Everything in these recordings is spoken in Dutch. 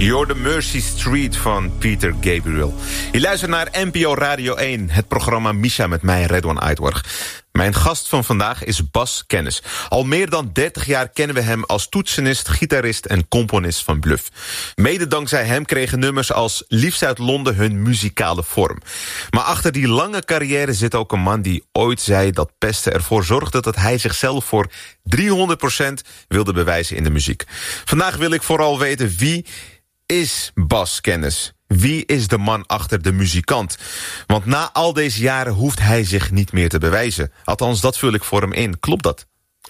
You're the Mercy Street van Peter Gabriel. Je luistert naar NPO Radio 1, het programma Misha met mij, Redouan Aitworg. Mijn gast van vandaag is Bas Kennis. Al meer dan 30 jaar kennen we hem als toetsenist, gitarist en componist van Bluff. Mede dankzij hem kregen nummers als Liefst uit Londen hun muzikale vorm. Maar achter die lange carrière zit ook een man die ooit zei dat pesten ervoor zorgde dat hij zichzelf voor 300% wilde bewijzen in de muziek. Vandaag wil ik vooral weten, wie is Bas Kennis? Wie is de man achter de muzikant? Want na al deze jaren hoeft hij zich niet meer te bewijzen. Althans, dat vul ik voor hem in. Klopt dat?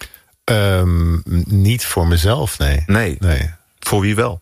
Niet voor mezelf, nee. Nee. Voor wie wel?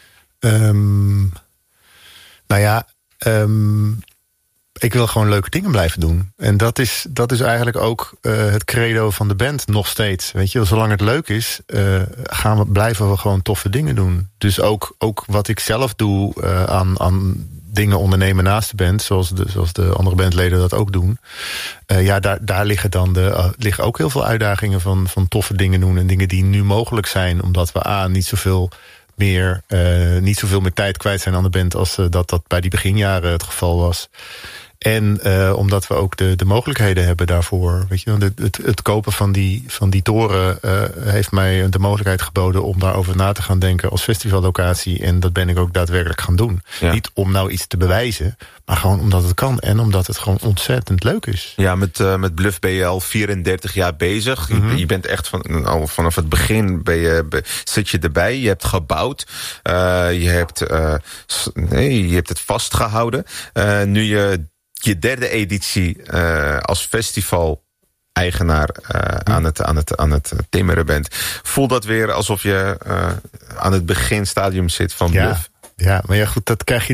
Ik wil gewoon leuke dingen blijven doen. En dat is eigenlijk ook het credo van de band nog steeds. Weet je, zolang het leuk is, blijven we gewoon toffe dingen doen. Dus ook wat ik zelf doe aan dingen ondernemen naast de band, zoals de andere bandleden dat ook doen. Daar liggen ook heel veel uitdagingen van toffe dingen doen. En dingen die nu mogelijk zijn, omdat we niet zoveel meer tijd kwijt zijn aan de band als dat bij die beginjaren het geval was. En omdat we ook de mogelijkheden hebben daarvoor. Weet je, het kopen van die toren heeft mij de mogelijkheid geboden om daarover na te gaan denken als festivallocatie. En dat ben ik ook daadwerkelijk gaan doen. Ja. Niet om nou iets te bewijzen, maar gewoon omdat het kan en omdat het gewoon ontzettend leuk is. Ja, met Bluff ben je al 34 jaar bezig. Mm-hmm. Je bent echt al vanaf het begin zit je erbij. Je hebt gebouwd. Je hebt het vastgehouden. Nu je derde editie als festival-eigenaar aan het timmeren bent. Voelt dat weer alsof je aan het beginstadium zit van Bluff? Ja, maar ja, goed, dat krijg je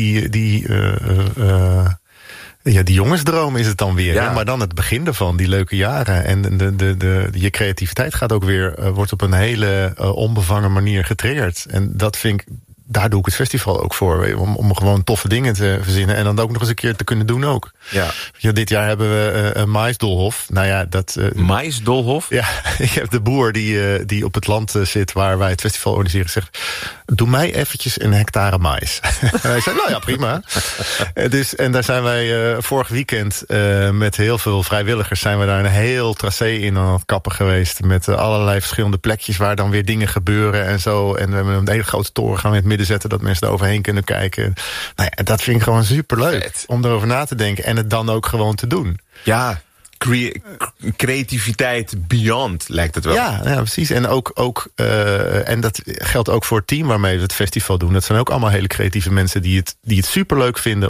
die jongensdroom is het dan weer. Ja. Hè? Maar dan het begin ervan, die leuke jaren. En je creativiteit wordt op een hele onbevangen manier getriggerd. En dat vind ik, daar doe ik het festival ook voor. Om gewoon toffe dingen te verzinnen. En dan ook nog eens een keer te kunnen doen ook. Ja. Dit jaar hebben we een maïsdolhof. Nou ja, maïsdolhof? Ja, ik heb de boer die op het land zit waar wij het festival organiseren zegt, doe mij eventjes een hectare maïs. Hij zei, nou ja, prima. En daar zijn wij vorig weekend met heel veel vrijwilligers zijn we daar een heel tracé in aan het kappen geweest. Met allerlei verschillende plekjes waar dan weer dingen gebeuren en zo. En we hebben een hele grote toren gaan we in het midden zetten, dat mensen er overheen kunnen kijken. Nou ja, dat vind ik gewoon superleuk om erover na te denken en het dan ook gewoon te doen. Ja, creativiteit beyond, lijkt het wel. Ja, precies. En en dat geldt ook voor het team waarmee we het festival doen. Dat zijn ook allemaal hele creatieve mensen die het superleuk vinden